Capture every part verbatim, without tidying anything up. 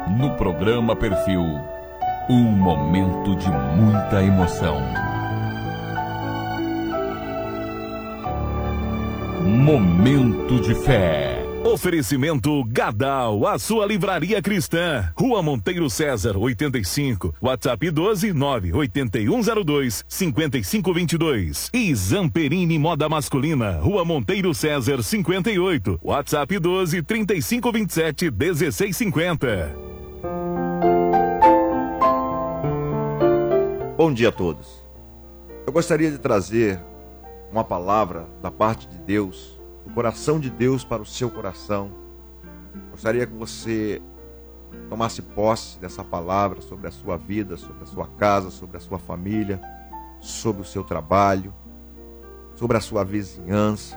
no programa Perfil, um momento de muita emoção. Momento de fé. Oferecimento Gadal, a sua livraria cristã. Rua Monteiro César, oitenta e cinco. WhatsApp doze nove oito um zero dois cinco cinco dois dois. E Zamperini Moda Masculina, Rua Monteiro César, cinquenta e oito. WhatsApp doze trinta e cinco vinte e sete dezesseis cinquenta. Bom dia a todos. Eu gostaria de trazer uma palavra da parte de Deus, do coração de Deus para o seu coração. Gostaria que você tomasse posse dessa palavra sobre a sua vida, sobre a sua casa, sobre a sua família, sobre o seu trabalho, sobre a sua vizinhança.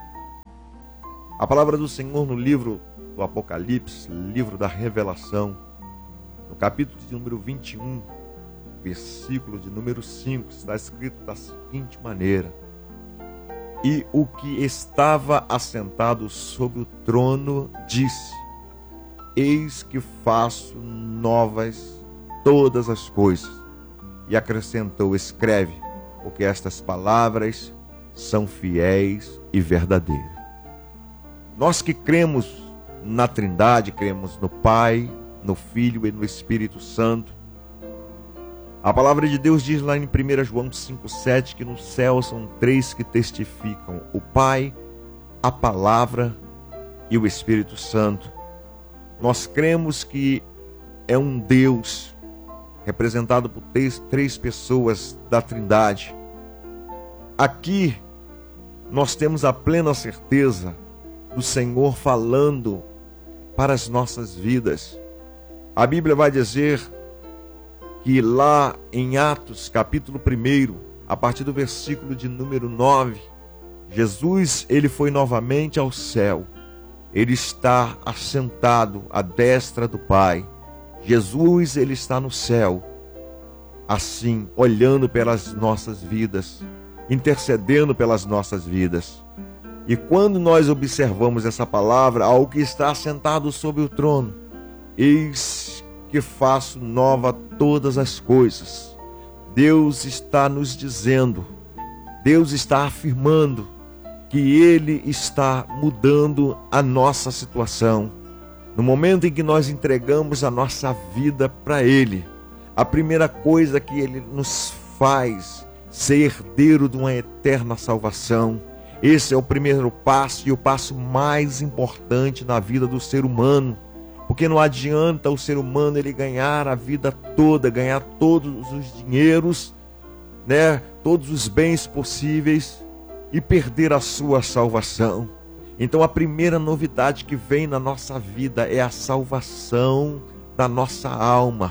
A palavra do Senhor no livro do Apocalipse, livro da Revelação, no capítulo de número vinte e um, versículo de número cinco, está escrito da seguinte maneira: e o que estava assentado sobre o trono disse: eis que faço novas todas as coisas. E acrescentou: escreve, porque estas palavras são fiéis e verdadeiras. Nós que cremos na Trindade, cremos no Pai, no Filho e no Espírito Santo, a palavra de Deus diz lá em primeira João cinco, sete, que no céu são três que testificam: o Pai, a Palavra e o Espírito Santo. Nós cremos que é um Deus representado por três, três pessoas da Trindade. Aqui nós temos a plena certeza do Senhor falando para as nossas vidas. A Bíblia vai dizer que lá em Atos, capítulo um, a partir do versículo de número nove, Jesus, ele foi novamente ao céu. Ele está assentado à destra do Pai. Jesus, ele está no céu, assim, olhando pelas nossas vidas, intercedendo pelas nossas vidas. E quando nós observamos essa palavra, ao que está assentado sobre o trono, eis que faço nova todas as coisas. Deus está nos dizendo, Deus está afirmando que Ele está mudando a nossa situação. No momento em que nós entregamos a nossa vida para Ele, a primeira coisa que Ele nos faz ser herdeiro de uma eterna salvação. Esse é o primeiro passo e o passo mais importante na vida do ser humano. Porque não adianta o ser humano ele ganhar a vida toda, ganhar todos os dinheiros, né, todos os bens possíveis e perder a sua salvação. Então a primeira novidade que vem na nossa vida é a salvação da nossa alma.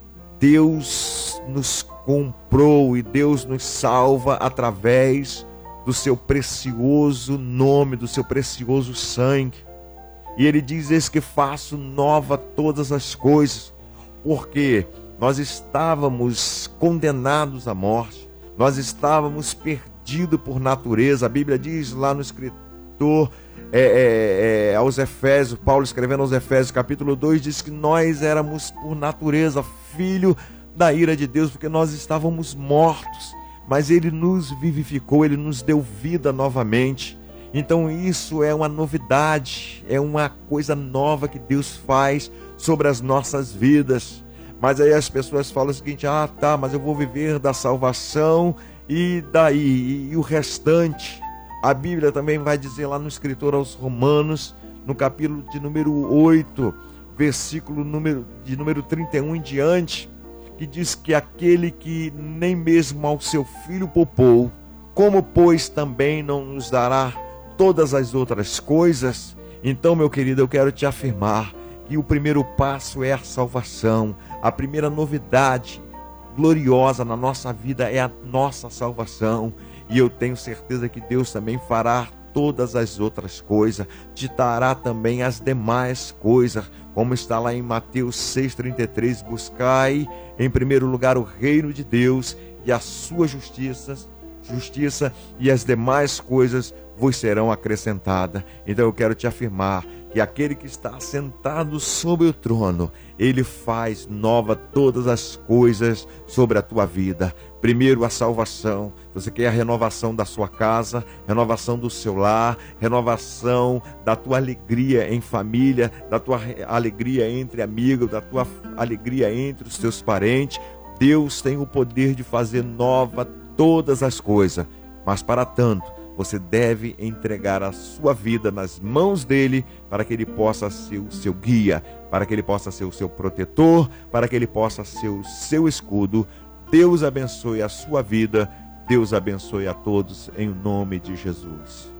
Deus nos comprou e Deus nos salva através do seu precioso nome, do seu precioso sangue. E ele diz: eis que faço nova todas as coisas. Porque nós estávamos condenados à morte, nós estávamos perdidos por natureza. A Bíblia diz lá no escritor é, é, é, aos Efésios, Paulo escrevendo aos Efésios capítulo dois, diz que nós éramos por natureza filho da ira de Deus, porque nós estávamos mortos, mas ele nos vivificou, ele nos deu vida novamente. Então isso é uma novidade, é uma coisa nova que Deus faz sobre as nossas vidas. Mas aí as pessoas falam o seguinte: ah tá, mas eu vou viver da salvação e daí, e, e o restante? A Bíblia também vai dizer lá no escritor aos Romanos, no capítulo de número oito, versículo número, de número trinta e um em diante, que diz que aquele que nem mesmo ao seu filho poupou, como pois também não nos dará todas as outras coisas? Então, meu querido, eu quero te afirmar que o primeiro passo é a salvação. A primeira novidade gloriosa na nossa vida é a nossa salvação. E eu tenho certeza que Deus também fará todas as outras coisas, te dará também as demais coisas, como está lá em Mateus seis, trinta e três, buscai em primeiro lugar o reino de Deus e a sua justiça, justiça e as demais coisas vos serão acrescentadas. Então eu quero te afirmar que aquele que está sentado sobre o trono, ele faz nova todas as coisas sobre a tua vida. Primeiro, a salvação. Você quer a renovação da sua casa, renovação do seu lar, renovação da tua alegria em família, da tua alegria entre amigos, da tua alegria entre os teus parentes. Deus tem o poder de fazer nova todas as coisas, mas para tanto, você deve entregar a sua vida nas mãos dele, para que ele possa ser o seu guia, para que ele possa ser o seu protetor, para que ele possa ser o seu escudo. Deus abençoe a sua vida, Deus abençoe a todos, em nome de Jesus.